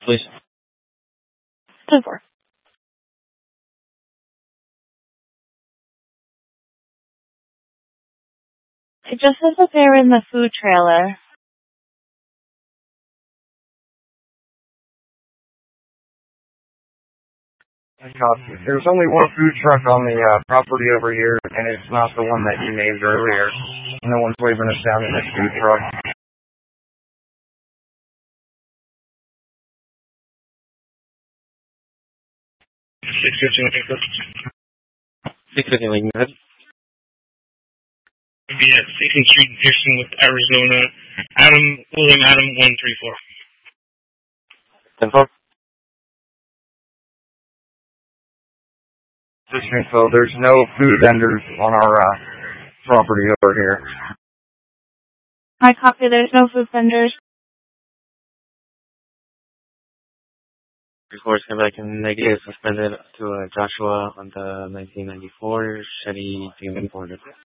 please. 10-4. It just says that they're in the food trailer. There's only one food truck on the property over here, and it's not the one that you named earlier. No one's waving us down in this food truck. 615 Lincoln, go ahead. Be at 2nd Street, Pearson with Arizona. William Adam 134. 10-4. So there's no food vendors on our property over here. I copy, there's no food vendors. Reports come back in negative, suspended to Joshua on the 1994 Chevy Demon Porter.